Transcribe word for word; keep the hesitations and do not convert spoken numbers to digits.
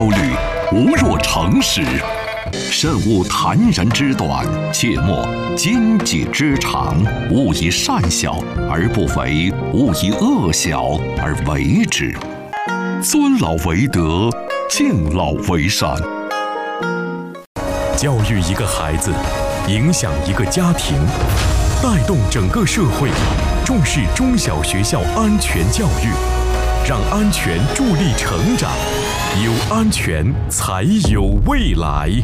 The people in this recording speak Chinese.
虑，无若成实。慎勿谈人之短，切莫奸己之长。勿以善小而不为，勿以恶小而为之。尊老为德，敬老为善。 教育一个孩子，影响一个家庭，带动整个社会，重视中小学校安全教育，让安全助力成长，有安全才有未来。